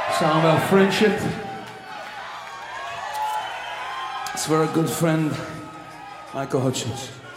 Song about friendship. It's for a good friend, Michael Hutchins.